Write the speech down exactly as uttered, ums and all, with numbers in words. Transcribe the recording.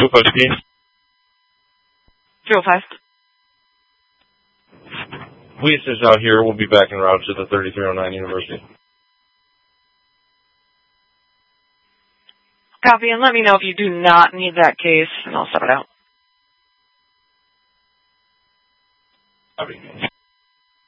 oh five fifteen. two oh five. We assist out here. We'll be back en route to the thirty-three oh nine University. Copy, and let me know if you do not need that case, and I'll sub it out. Copy.